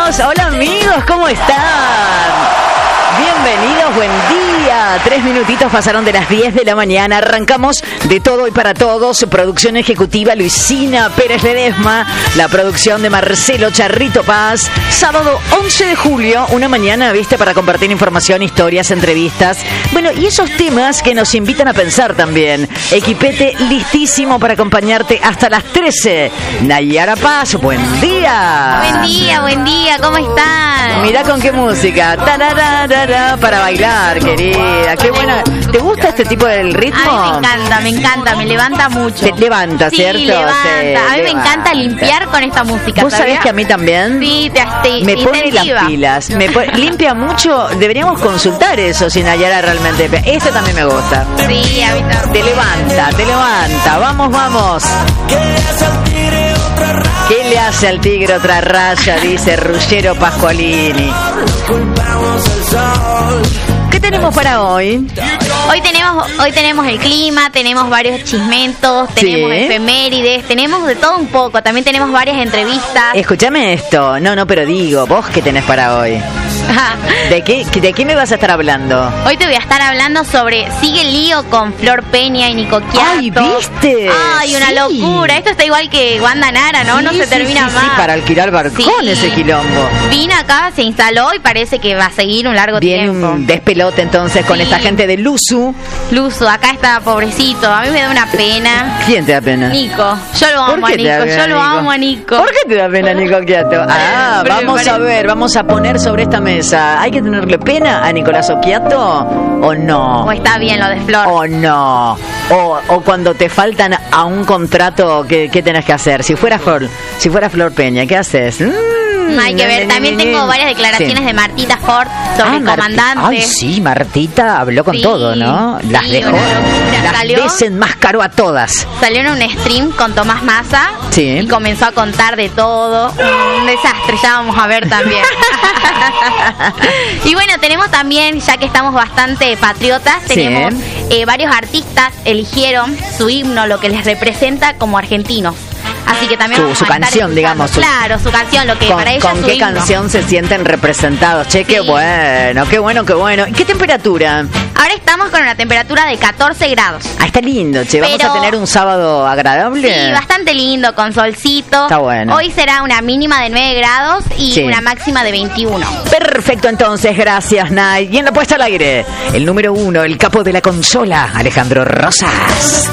Hola amigos, ¿cómo están? Bienvenidos, buen día. 3 minutitos pasaron de las 10 de la mañana. Arrancamos de todo y para todos. Producción ejecutiva Luisina Pérez Ledesma. La producción de Marcelo Charrito Paz. Sábado 11 de julio, una mañana, viste, para compartir información, historias, entrevistas. Bueno, y esos temas que nos invitan a pensar también. Equipete listísimo para acompañarte hasta las 13. Nayara Paz, buen día. Buen día, ¿cómo están? Mirá con qué música. Tararara, para bailar, querida. Qué buena. ¿Te gusta este tipo de ritmo? A mí me encanta, me levanta mucho. Te levanta, sí, ¿cierto? Levanta. Sí, a mí me encanta limpiar con esta música. ¿Vos sabés que a mí también? Sí, me pone las pilas. Limpia mucho. Deberíamos consultar eso, si Nayara realmente. Este también me gusta. Sí, a mí también. Te levanta. Vamos. ¿Qué le hace al tigre otra raya? Dice Ruggero Pascualini. ¿Qué tenemos para hoy? Hoy tenemos el clima, tenemos varios chismentos, tenemos efemérides, tenemos de todo un poco. También tenemos varias entrevistas. Escúchame esto. No, pero digo, ¿vos qué tenés para hoy? ¿De qué me vas a estar hablando? Hoy te voy a estar hablando sobre sigue el lío con Flor Peña y Nico Quiato. ¡Ay, viste! ¡Ay, una locura! Esto está igual que Wanda Nara, ¿no? No se termina más. Sí, para alquilar balcón ese quilombo. Vino acá, se instaló y parece que va a seguir un largo tiempo. Viene un despelote entonces con esta gente de Luzu. Acá está pobrecito. A mí me da una pena. ¿Quién te da pena? Nico. Yo lo amo a Nico. ¿Por qué te da pena Nico Quiato? Vamos a poner sobre esta mesa. ¿Hay que tenerle pena a Nicolás Occhiato o no? ¿O está bien lo de Flor? ¿O no? O cuando te faltan a un contrato, ¿qué tenés que hacer? Si fuera Flor Peña, ¿qué haces? Hay que ver. También tengo varias declaraciones de Martita Ford sobre el comandante. Ay, sí, Martita habló con todo, ¿no? Las dejó. Las desenmascaró a todas. Salió en un stream con Tomás Massa y comenzó a contar de todo. Un desastre, ya vamos a ver también. Y bueno, tenemos también, ya que estamos bastante patriotas, tenemos varios artistas eligieron su himno, lo que les representa como argentinos. Así que también su canción, digamos. Claro, su canción, lo que para ellos ¿Con qué himno. Canción se sienten representados? Che, qué bueno. ¿Qué temperatura? Ahora estamos con una temperatura de 14 grados. Ah, está lindo, che. ¿Vamos a tener un sábado agradable? Sí, bastante lindo, con solcito. Está bueno. Hoy será una mínima de 9 grados y una máxima de 21. Perfecto, entonces, gracias, Nay. Y en la puesta al aire, el número 1, el capo de la consola, Alejandro Rosas.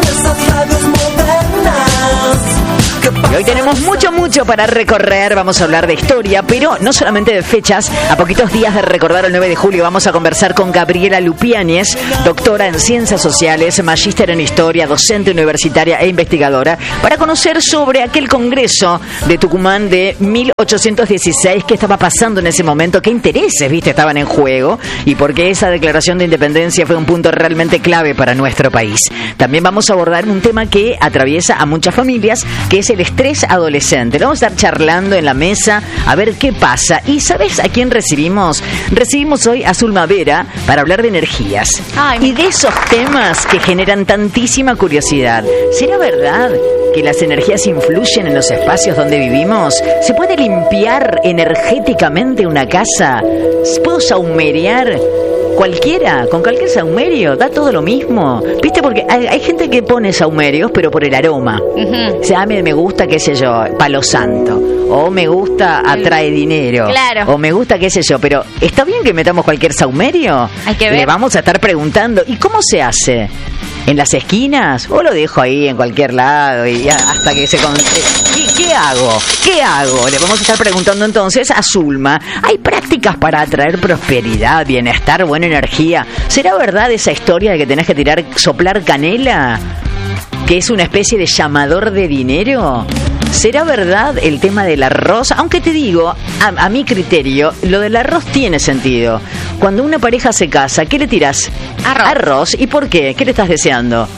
Y hoy tenemos mucho para recorrer. Vamos a hablar de historia, pero no solamente de fechas. A poquitos días de recordar el 9 de julio vamos a conversar con Gabriela Lupiáñez, doctora en Ciencias Sociales, magíster en Historia, docente universitaria e investigadora, para conocer sobre aquel congreso de Tucumán de 1816, qué estaba pasando en ese momento, qué intereses, estaban en juego y por qué esa declaración de independencia fue un punto realmente clave para nuestro país. También vamos a abordar un tema que atraviesa a muchas familias, que es el estrés adolescente. Lo vamos a estar charlando en la mesa a ver qué pasa. ¿Y sabes a quién recibimos? Recibimos hoy a Zulma Vera para hablar de energías. Y de esos temas que generan tantísima curiosidad. ¿Será verdad que las energías influyen en los espacios donde vivimos? ¿Se puede limpiar energéticamente una casa? ¿Puedo saumerear? Con cualquier saumerio, da todo lo mismo. ¿Viste? Porque hay gente que pone saumerios, pero por el aroma. O sea, a mí me gusta, qué sé yo, palo santo. O me gusta, atrae dinero. Claro. O me gusta, qué sé yo. Pero, ¿está bien que metamos cualquier saumerio? Hay que ver. Le vamos a estar preguntando, ¿y cómo se hace? ¿En las esquinas? ¿O lo dejo ahí en cualquier lado y hasta que se... ¿Qué hago? Le vamos a estar preguntando entonces a Zulma. ¿Hay prácticas para atraer prosperidad, bienestar, buena energía? ¿Será verdad esa historia de que tenés que soplar canela? ¿Que es una especie de llamador de dinero? ¿Será verdad el tema del arroz? Aunque te digo, a mi criterio, lo del arroz tiene sentido. Cuando una pareja se casa, ¿qué le tirás? Arroz. ¿Y por qué? ¿Qué le estás deseando?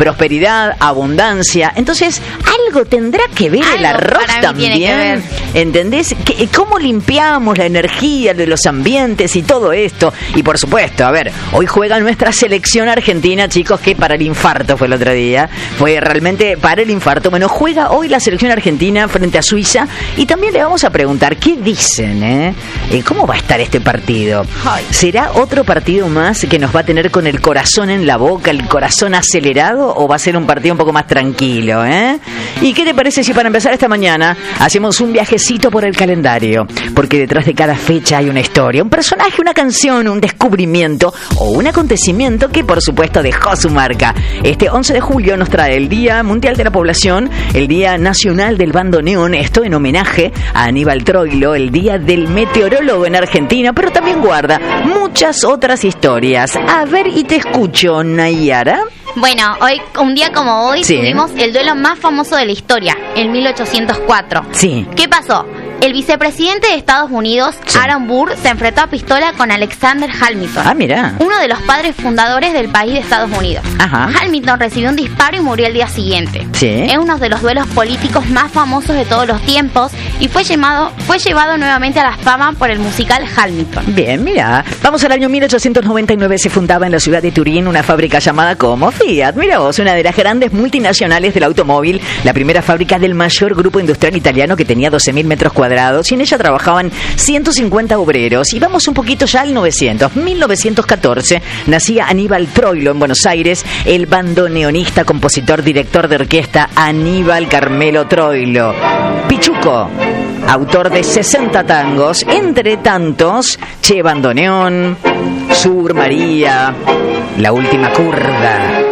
prosperidad, abundancia. Entonces, algo tendrá que ver el arroz también. ¿Entendés? ¿Cómo limpiamos la energía de los ambientes y todo esto? Y por supuesto, a ver, hoy juega nuestra selección argentina, chicos, que para el infarto fue el otro día. Fue realmente para el infarto. Bueno, juega hoy la selección argentina frente a Suiza. Y también le vamos a preguntar, ¿qué dicen? ¿Cómo va a estar este partido? ¿Será otro partido más que nos va a tener con el corazón en la boca, el corazón acelerado, o va a ser un partido un poco más tranquilo? ¿Y qué te parece si para empezar esta mañana hacemos un viajecito por el calendario? Porque detrás de cada fecha hay una historia, un personaje, una canción, un descubrimiento o un acontecimiento que por supuesto dejó su marca. Este 11 de julio nos trae el Día Mundial de la Población, el Día Nacional del Bandoneón, esto en homenaje a Aníbal Troilo, el Día del Meteorólogo en Argentina, pero también guarda muchas otras historias. A ver, y te escucho, Nayara. Bueno, hoy, un día como hoy, tuvimos el duelo más famoso de la historia, en 1804. Sí. ¿Qué pasó? El vicepresidente de Estados Unidos, Aaron Burr, se enfrentó a pistola con Alexander Hamilton. Ah, mira. Uno de los padres fundadores del país de Estados Unidos. Ajá. Hamilton recibió un disparo y murió al día siguiente. Sí. Es uno de los duelos políticos más famosos de todos los tiempos y fue llevado nuevamente a la fama por el musical Hamilton. Bien, mira. Vamos al año 1899. Se fundaba en la ciudad de Turín una fábrica llamada como Fiat. Mira vos, una de las grandes multinacionales del automóvil, la primera fábrica del mayor grupo industrial italiano que tenía 12.000 metros cuadrados. Y en ella trabajaban 150 obreros. Y vamos un poquito ya al 1914, nacía Aníbal Troilo en Buenos Aires, el bandoneonista, compositor, director de orquesta Aníbal Carmelo Troilo. Pichuco, autor de 60 tangos, entre tantos, Che Bandoneón, Sur María, La Última Curda.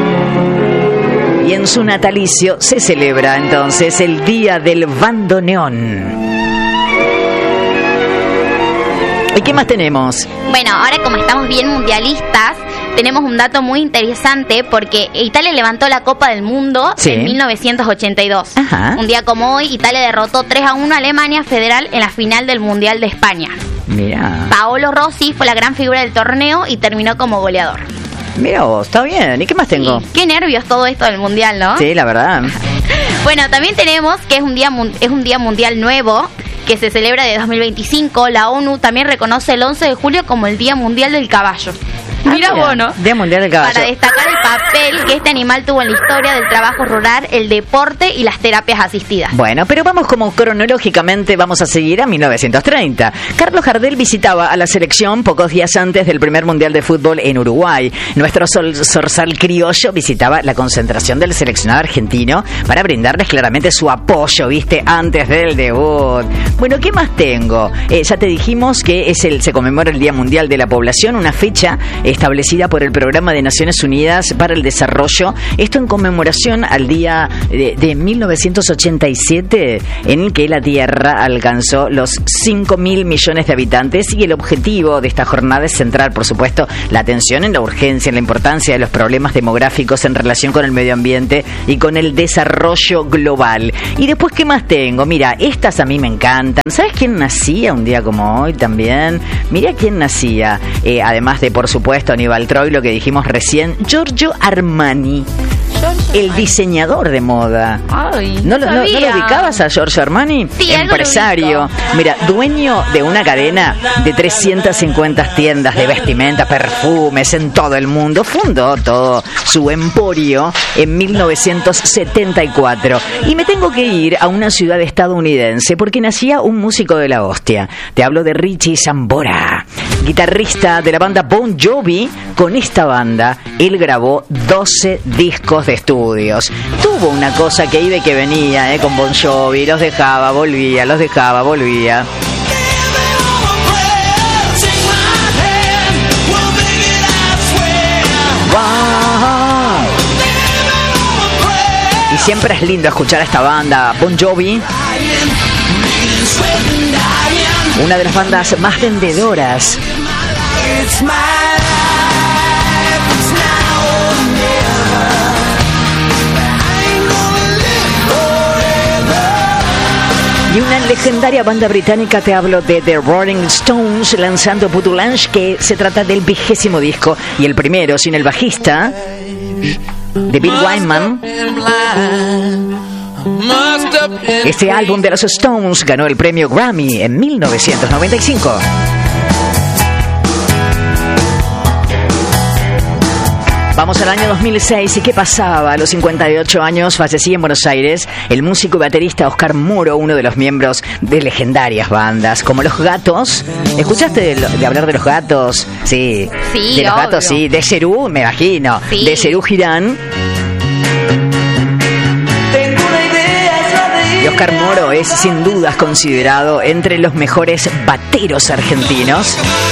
Y en su natalicio se celebra entonces el Día del Bandoneón. ¿Y qué más tenemos? Bueno, ahora como estamos bien mundialistas, tenemos un dato muy interesante porque Italia levantó la Copa del Mundo en 1982. Ajá. Un día como hoy, Italia derrotó 3-1 a Alemania Federal en la final del Mundial de España. Mira. Paolo Rossi fue la gran figura del torneo y terminó como goleador. Mira vos, está bien. ¿Y qué más tengo? Sí, qué nervios todo esto del Mundial, ¿no? Sí, la verdad. Bueno, también tenemos que es un día mundial nuevo que se celebra de 2025. La ONU también reconoce el 11 de julio como el Día Mundial del Caballo. Mira vos, ¿no? Día Mundial del Caballo. Para destacar el papel que este animal tuvo en la historia del trabajo rural, el deporte y las terapias asistidas. Bueno, pero vamos como cronológicamente, vamos a seguir a 1930. Carlos Gardel visitaba a la selección pocos días antes del primer Mundial de Fútbol en Uruguay. Nuestro zorzal criollo visitaba la concentración del seleccionado argentino para brindarles claramente su apoyo, ¿viste? Antes del debut. Bueno, ¿qué más tengo? Ya te dijimos que se conmemora el Día Mundial de la Población, una fecha establecida por el Programa de Naciones Unidas para el Desarrollo, esto en conmemoración al día de 1987 en el que la Tierra alcanzó los 5.000 millones de habitantes, y el objetivo de esta jornada es centrar, por supuesto, la atención en la urgencia, en la importancia de los problemas demográficos en relación con el medio ambiente y con el desarrollo global. Y después, ¿qué más tengo? Mira, estas a mí me encantan. ¿Sabes quién nacía un día como hoy también? Mira quién nacía, además de, por supuesto, Aníbal Troilo, que dijimos recién, Giorgio Armani, el diseñador de moda. Ay, ¿No lo ubicabas a Giorgio Armani? Sí, empresario. Mira, dueño de una cadena de 350 tiendas de vestimenta, perfumes en todo el mundo. Fundó todo su emporio en 1974. Y me tengo que ir a una ciudad estadounidense porque nacía un músico de la hostia. Te hablo de Richie Sambora, guitarrista de la banda Bon Jovi. Con esta banda él grabó 12 discos de estudios. Tuvo una cosa que iba y que venía con Bon Jovi, los dejaba, volvía. Y siempre es lindo escuchar a esta banda, Bon Jovi, una de las bandas más vendedoras. Y una legendaria banda británica, te hablo de The Rolling Stones, lanzando Bootleg, que se trata del 20º disco y el primero sin el bajista de Bill Wyman. Este álbum de los Stones ganó el premio Grammy en 1995. Vamos al año 2006. ¿Y qué pasaba? A los 58 años fallecía en Buenos Aires el músico y baterista Oscar Moro, uno de los miembros de legendarias bandas como Los Gatos. ¿Escuchaste de hablar de Los Gatos? Sí. Sí, de Los obvio. Gatos, sí. De Serú, me imagino. Sí. De Serú Girán. Y Oscar Moro es sin dudas considerado entre los mejores bateros argentinos.